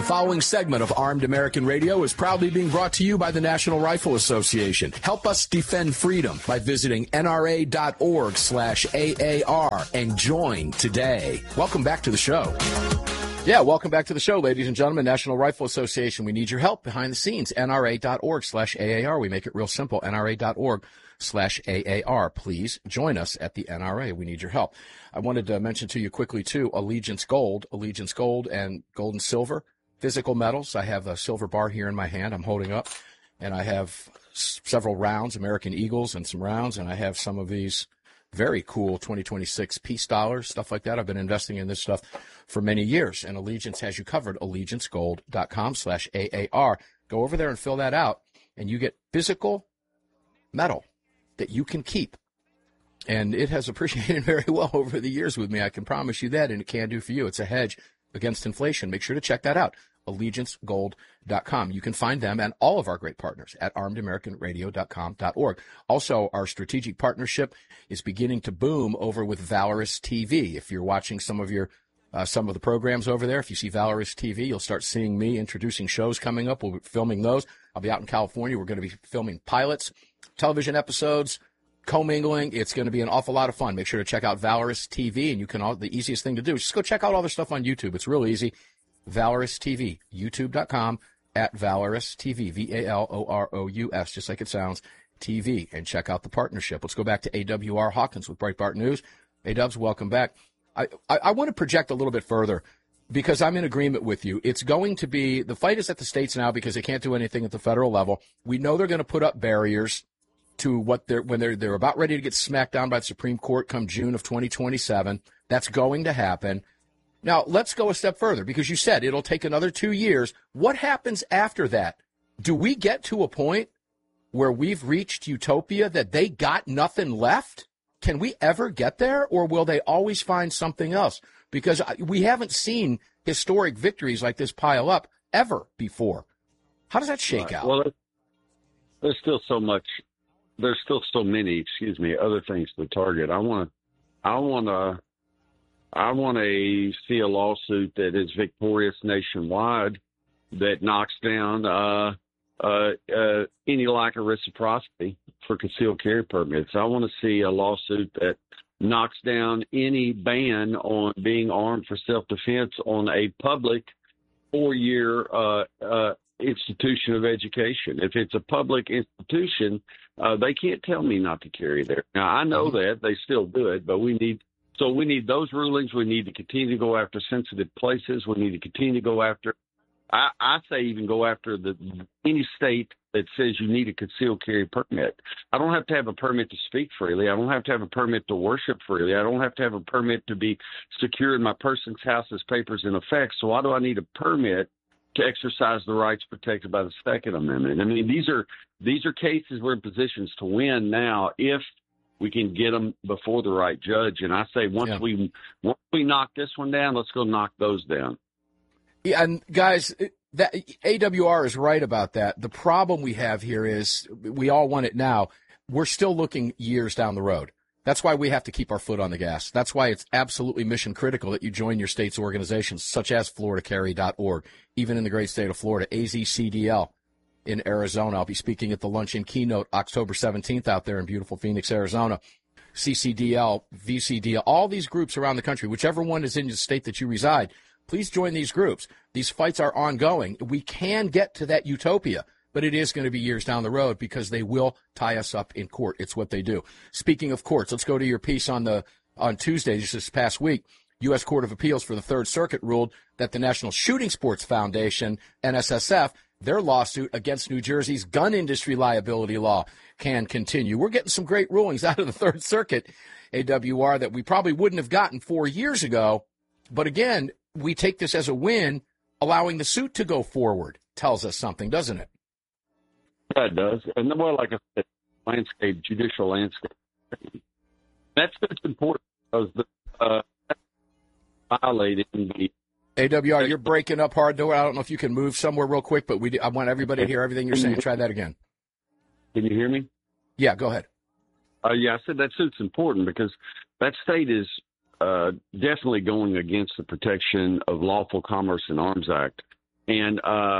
The following segment of Armed American Radio is proudly being brought to you by the National Rifle Association. Help us defend freedom by visiting nra.org/AAR and join today. Welcome back to the show. Yeah, welcome back to the show, ladies and gentlemen. National Rifle Association. We need your help behind the scenes. nra.org/AAR. We make it real simple. nra.org/AAR. Please join us at the NRA. We need your help. I wanted to mention to you quickly, too, Allegiance Gold and gold and silver, physical metals. I have a silver bar here in my hand I'm holding up, and I have several rounds, American Eagles and some rounds, and I have some of these very cool 2026 peace dollars, stuff like that. I've been investing in this stuff for many years, and Allegiance has you covered, allegiancegold.com/AAR. Go over there and fill that out, and you get physical metal that you can keep. And it has appreciated very well over the years with me. I can promise you that, and it can do for you. It's a hedge against inflation. Make sure to check that out, allegiancegold.com. You can find them and all of our great partners at armedamericanradio.com.org. Also, our strategic partnership is beginning to boom over with Valorous TV. If you're watching some of the programs over there, if you see Valorous TV, you'll start seeing me introducing shows coming up. We'll be filming those. I'll be out in California. We're going to be filming pilots, television episodes, commingling. It's going to be an awful lot of fun. Make sure to check out Valorous TV, and the easiest thing to do is just go check out all their stuff on YouTube. It's real easy. Valorous TV, youtube.com @Valorous TV, VALOROUS, just like it sounds, TV, and check out the partnership. Let's go back to AWR Hawkins with Breitbart News. A-Dubs, welcome back. I want to project a little bit further because I'm in agreement with you. It's going to be, the fight is at the states now because they can't do anything at the federal level. We know they're going to put up barriers to when they're about ready to get smacked down by the Supreme Court come June of 2027. That's going to happen. Now, let's go a step further because you said it'll take another 2 years. What happens after that? Do we get to a point where we've reached utopia that they got nothing left? Can we ever get there, or will they always find something else? Because we haven't seen historic victories like this pile up ever before. How does that shake out? Well, there's still so much. There's still so many, other things to target. I want to see a lawsuit that is victorious nationwide that knocks down any lack of reciprocity for concealed carry permits. I want to see a lawsuit that knocks down any ban on being armed for self-defense on a public 4-year institution of education. If it's a public institution, they can't tell me not to carry there. Now, I know that. They still do it, but we need those rulings. We need to continue to go after sensitive places. We need to continue to go after, I say even go after any state that says you need a concealed carry permit. I don't have to have a permit to speak freely. I don't have to have a permit to worship freely. I don't have to have a permit to be secure in my person's house's papers in effect. So why do I need a permit to exercise the rights protected by the Second Amendment? I mean, these are cases we're in positions to win now if we can get them before the right judge. And I say once we knock this one down, let's go knock those down. Yeah, and guys, that AWR is right about that. The problem we have here is we all want it now. We're still looking years down the road. That's why we have to keep our foot on the gas. That's why it's absolutely mission critical that you join your state's organizations, such as FloridaCarry.org, even in the great state of Florida, AZCDL in Arizona. I'll be speaking at the luncheon keynote October 17th out there in beautiful Phoenix, Arizona. CCDL, VCDL, all these groups around the country, whichever one is in the state that you reside, please join these groups. These fights are ongoing. We can get to that utopia, but it is going to be years down the road because they will tie us up in court. It's what they do. Speaking of courts, let's go to your piece on Tuesday, just this past week. U.S. Court of Appeals for the Third Circuit ruled that the National Shooting Sports Foundation, NSSF, their lawsuit against New Jersey's gun industry liability law can continue. We're getting some great rulings out of the Third Circuit, AWR, that we probably wouldn't have gotten 4 years ago. But again, we take this as a win. Allowing the suit to go forward tells us something, doesn't it? Yeah, it does. And well, like I said, judicial landscape. That's important because violating the AWR, you're breaking up hard, though. I don't know if you can move somewhere real quick, but I want everybody to hear everything you're saying. Try that again. Can you hear me? Yeah, go ahead. Yeah, I said that suit's important because that state is definitely going against the Protection of Lawful Commerce in Arms Act. And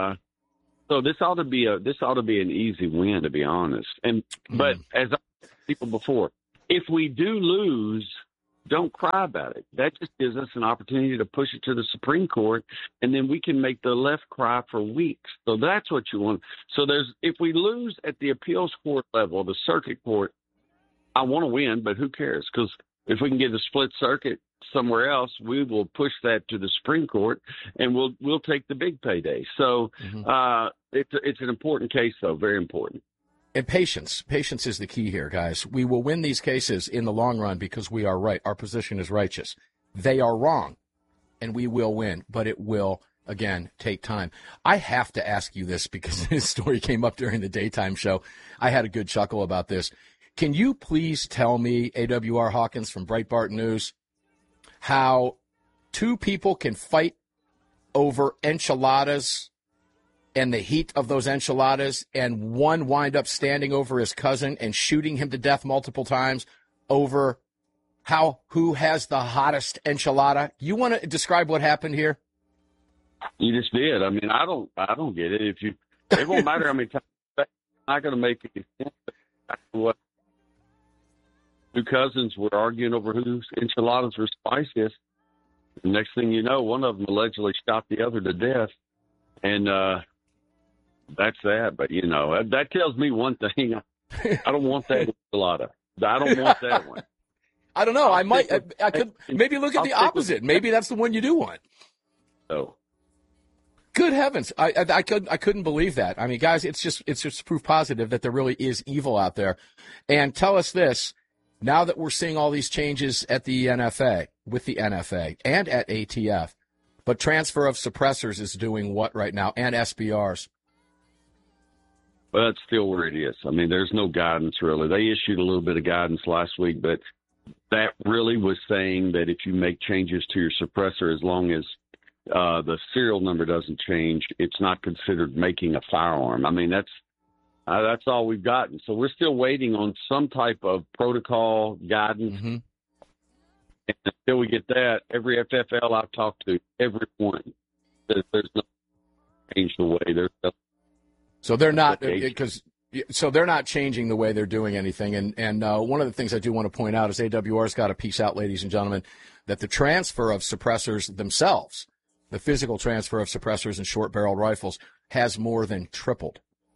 so this ought to be an easy win, to be honest. And but as I told people before, if we do lose, don't cry about it. That just gives us an opportunity to push it to the Supreme Court, and then we can make the left cry for weeks. So that's what you want. So if we lose at the appeals court level, the circuit court, I want to win, but who cares? Because if we can get a split circuit somewhere else, we will push that to the Supreme Court, and we'll take the big payday. So it's an important case, though, very important. And patience. Patience is the key here, guys. We will win these cases in the long run because we are right. Our position is righteous. They are wrong, and we will win, but it will, again, take time. I have to ask you this because this story came up during the daytime show. I had a good chuckle about this. Can you please tell me, AWR Hawkins from Breitbart News, how two people can fight over enchiladas and the heat of those enchiladas, and one wind up standing over his cousin and shooting him to death multiple times over who has the hottest enchilada? You want to describe what happened here? You just did. I mean, I don't get it. It won't matter how many times. It's not going to make any sense. What two cousins were arguing over whose enchiladas were spiciest. The next thing you know, one of them allegedly shot the other to death, and that's that. But that tells me one thing: I don't want that enchilada. I don't want that one. I don't know. I could maybe look at the opposite. Maybe that's the one you do want. Oh. Good heavens. I couldn't believe that. I mean, guys, it's just proof positive that there really is evil out there. And tell us this, now that we're seeing all these changes at the NFA, with the NFA and at ATF, but transfer of suppressors is doing what right now, and SBRs? Well, that's still where it is. I mean, there's no guidance really. They issued a little bit of guidance last week, but that really was saying that if you make changes to your suppressor, as long as the serial number doesn't change, it's not considered making a firearm. I mean, that's all we've gotten. So we're still waiting on some type of protocol guidance. Mm-hmm. And until we get that, every FFL I've talked to, everyone says there's no change the way they're. So they're not they're not changing the way they're doing anything. And one of the things I do want to point out is AWR's got to piece out, ladies and gentlemen, that the transfer of suppressors themselves, the physical transfer of suppressors and short-barreled rifles, has more than tripled.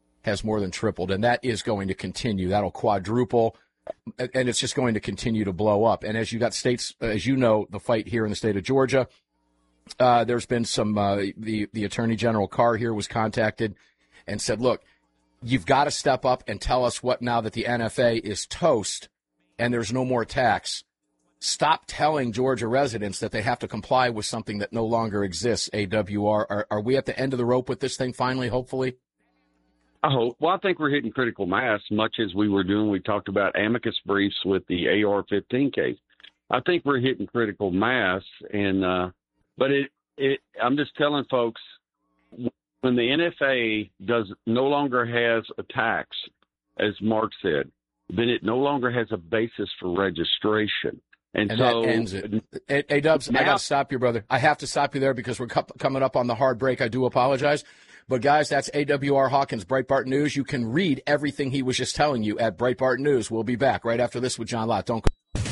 And that is going to continue. That'll quadruple, and it's just going to continue to blow up. And as you got states, as you know, the fight here in the state of Georgia, there's been some, the Attorney General Carr here was contacted and said, look, you've got to step up and tell us what, now that the NFA is toast and there's no more tax, stop telling Georgia residents that they have to comply with something that no longer exists. AWR, are we at the end of the rope with this thing finally, hopefully? I hope. Well, I think we're hitting critical mass, much as we were doing. We talked about amicus briefs with the AR-15 case. I think we're hitting critical mass, and but I'm just telling folks, when the NFA no longer has a tax, as Mark said, then it no longer has a basis for registration. And so that ends it. Hey, Dubs, I got to stop you, brother. I have to stop you there because we're coming up on the hard break. I do apologize. But, guys, that's AWR Hawkins, Breitbart News. You can read everything he was just telling you at Breitbart News. We'll be back right after this with John Lott. Don't go.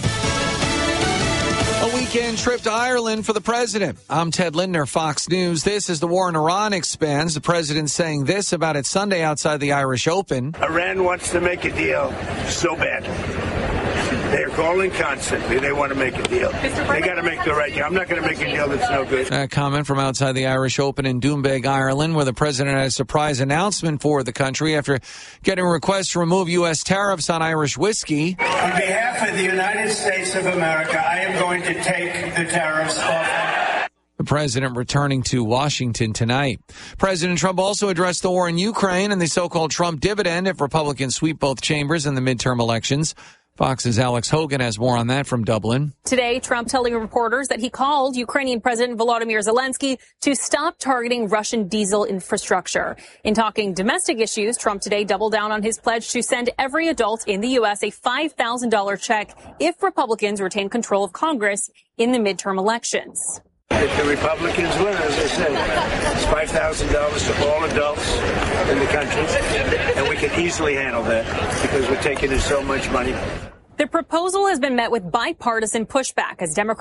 A weekend trip to Ireland for the president. I'm Ted Lindner, Fox News. This is the war in Iran expands. The president saying this about it Sunday outside the Irish Open. Iran wants to make a deal so bad. They're calling constantly. They want to make a deal. They got to make the right deal. I'm not going to make a deal that's no good. A comment from outside the Irish Open in Doonbeg, Ireland, where the president had a surprise announcement for the country after getting requests to remove U.S. tariffs on Irish whiskey. On behalf of the United States of America, I am going to take the tariffs off. The president returning to Washington tonight. President Trump also addressed the war in Ukraine and the so-called Trump dividend if Republicans sweep both chambers in the midterm elections. Fox's Alex Hogan has more on that from Dublin. Today, Trump telling reporters that he called Ukrainian President Volodymyr Zelensky to stop targeting Russian diesel infrastructure. In talking domestic issues, Trump today doubled down on his pledge to send every adult in the U.S. a $5,000 check if Republicans retain control of Congress in the midterm elections. If the Republicans win, as I said, it's $5,000 to all adults in the country, and we can easily handle that because we're taking in so much money. The proposal has been met with bipartisan pushback as Democrats